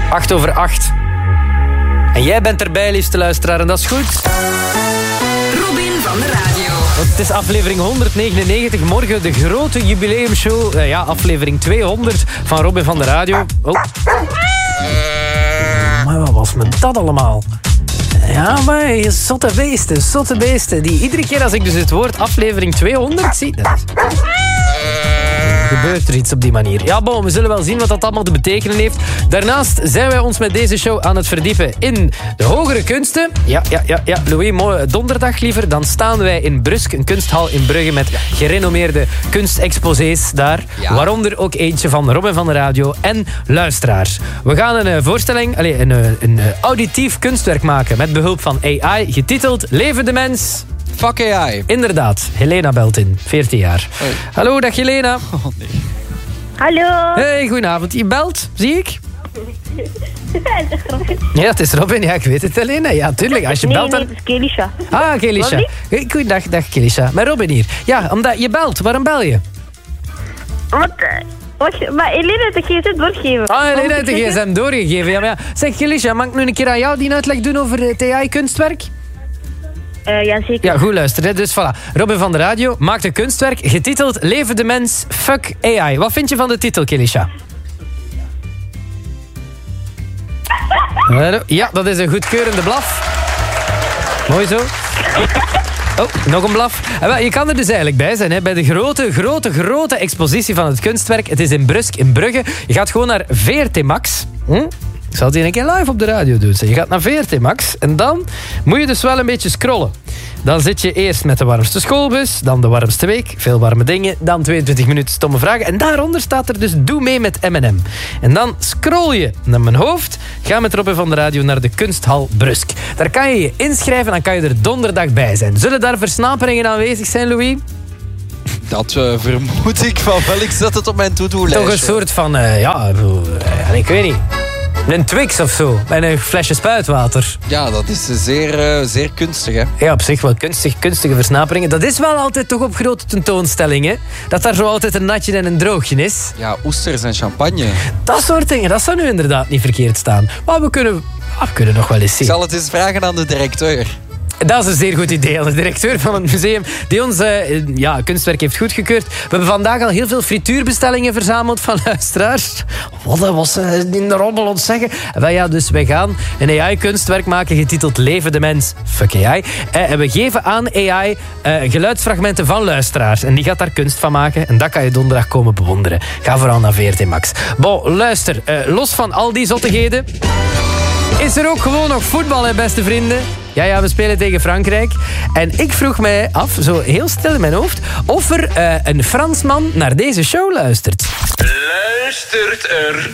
8:08. En jij bent erbij, liefste luisteraar, en dat is goed. Robin van de Radio. Het is aflevering 199. Morgen de grote jubileumshow. Aflevering 200 van Robin van de Radio. Oh. Maar wat was met dat allemaal? Ja, maar zotte beesten. Die iedere keer als ik dus het woord aflevering 200 zie... Gebeurt er iets op die manier. Ja, bon, we zullen wel zien wat dat allemaal te betekenen heeft. Daarnaast zijn wij ons met deze show aan het verdiepen in de hogere kunsten. Ja. Louis, mooi donderdag liever. Dan staan wij in Brusk, een kunsthal in Brugge met gerenommeerde kunstexposés daar. Ja. Waaronder ook eentje van Robin van de Radio en luisteraars. We gaan een voorstelling, een auditief kunstwerk maken met behulp van AI, getiteld Leven de Mens... Fuck AI. Inderdaad, Helena belt in, 14 jaar. Hoi. Hallo, dag Helena. Oh nee. Hallo. Hey, goedenavond. Je belt, zie ik? Het is Robin. Ja, het is Robin. Ja, ik weet het, Helena. Ja, tuurlijk. Als je belt dan... het is Kelisha. Ah, Kelisha. Goeiedag, dag Kelisha. Met Robin hier. Ja, omdat je belt. Waarom bel je? Maar Helena heeft de gsm doorgegeven. Ah, Helena heeft de gsm doorgegeven. Ja, maar ja. Zeg, Kelisha, mag ik nu een keer aan jou die uitleg doen over het AI-kunstwerk? Ja, zeker. Ja, goed luisteren. Dus voilà. Robin van de Radio maakt een kunstwerk getiteld Leven de Mens, Fuck AI. Wat vind je van de titel, Kelisha? Ja, dat is een goedkeurende blaf. Mooi zo. Oh, nog een blaf. Je kan er dus eigenlijk bij zijn, hè, bij de grote expositie van het kunstwerk. Het is in Brusk, in Brugge. Je gaat gewoon naar VRT Max. Ik zal het hier een keer live op de radio doen. Je gaat naar VRT Max en dan moet je dus wel een beetje scrollen. Dan zit je eerst met de warmste schoolbus, dan de warmste week, veel warme dingen, dan 22 minuten stomme vragen. En daaronder staat er dus Doe mee met M&M. En dan scroll je naar mijn hoofd, ga met Robin van de Radio naar de kunsthal Brusk. Daar kan je je inschrijven, dan kan je er donderdag bij zijn. Zullen daar versnaperingen aanwezig zijn, Louis? Dat vermoed ik van wel. Ik zet het op mijn to-do-lijstje. Toch een soort van, ik weet niet... Een Twix of zo, en een flesje spuitwater. Ja, dat is zeer kunstig, hè? Ja, op zich wel kunstige versnaperingen. Dat is wel altijd toch op grote tentoonstellingen. Dat daar zo altijd een natje en een droogje is. Ja, oesters en champagne. Dat soort dingen, dat zou nu inderdaad niet verkeerd staan. Maar we kunnen nog wel eens zien. Ik zal het eens vragen aan de directeur. Dat is een zeer goed idee. De directeur van het museum die ons kunstwerk heeft goedgekeurd. We hebben vandaag al heel veel frituurbestellingen verzameld van luisteraars. Wat was in de rommel ons zeggen? Dus wij gaan een AI-kunstwerk maken getiteld Leven de Mens, Fuck AI. En we geven aan AI geluidsfragmenten van luisteraars. En die gaat daar kunst van maken. En dat kan je donderdag komen bewonderen. Ga vooral naar VRT Max. Bon, luister. Los van al die zottigheden... is er ook gewoon nog voetbal, hè, beste vrienden. Ja, we spelen tegen Frankrijk. En ik vroeg mij af, zo heel stil in mijn hoofd... of er een Fransman naar deze show luistert. Luistert er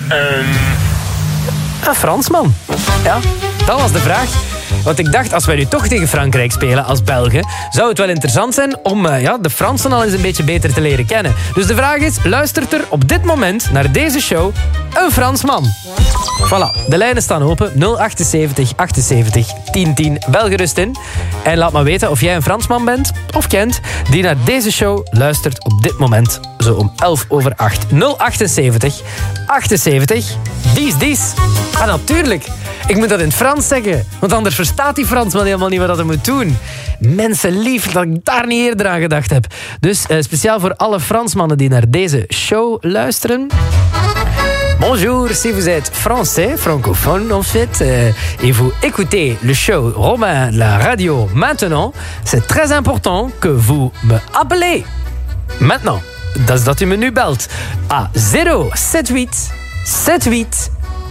een Fransman? Ja, dat was de vraag. Want ik dacht, als wij nu toch tegen Frankrijk spelen als Belgen... zou het wel interessant zijn om de Fransen al eens een beetje beter te leren kennen. Dus de vraag is, luistert er op dit moment naar deze show een Fransman? Voilà, de lijnen staan open. 078 78 1010. Bel gerust in. En laat maar weten of jij een Fransman bent of kent... die naar deze show luistert op dit moment. Zo om 11:08. 078 78 dies. Ah, natuurlijk. Ik moet dat in het Frans zeggen. Want anders verstaat die Fransman helemaal niet wat hij moet doen. Mensen lief dat ik daar niet eerder aan gedacht heb. Dus speciaal voor alle Fransmannen die naar deze show luisteren... Bonjour, si vous êtes français, francophone en fait, et vous écoutez le show Robin de la Radio maintenant, c'est très important que vous me appelez. Maintenant, dat is dat u me nu belt. À 078 78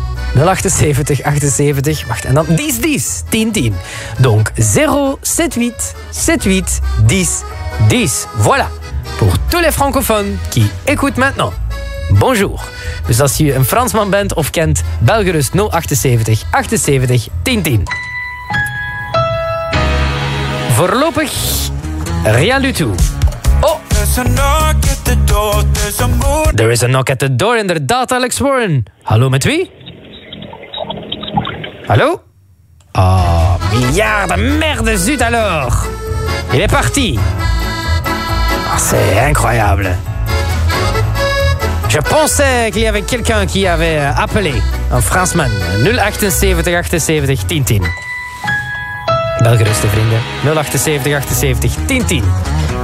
078 78, wacht, en dan 1010. Donc 078 78 10. Voilà, pour tous les francophones qui écoutent maintenant. Bonjour. Dus als je een Fransman bent of kent, bel gerust 078 78 1010. Voorlopig rien du tout. Oh! There is a knock at the door, inderdaad, Alex Warren. Hallo, met wie? Hallo? Oh, milliard, merde, zut alors. Il est parti. Ah, c'est incroyable. Je pensais qu'il y avait quelqu'un qui avait appelé. Een Fransman. 078 78 1010. Bel gerust, hè, vrienden. 078 78 1010.